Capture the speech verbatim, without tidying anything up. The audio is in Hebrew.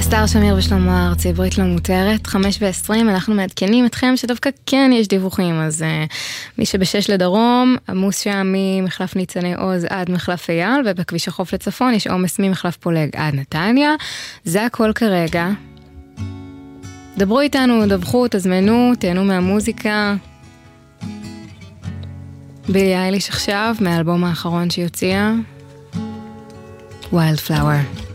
סטאר שמיר ושלמה ארצי, ברית לא מותרת, חמש ועשרים, אנחנו מעדכנים אתכם שדווקא כן יש דיווחים, אז uh, מי שבשש לדרום, עמוס שם ממחלף ניצני עוז עד מחלף אייל, ובכביש החוף לצפון יש עומס ממחלף פולג עד נתניה, זה הכל כרגע. דברו איתנו, דווחו, תזמנו, תהנו מהמוזיקה. בילי אייליש עכשיו, מהאלבום האחרון שהיא הוציאה, Wildflower.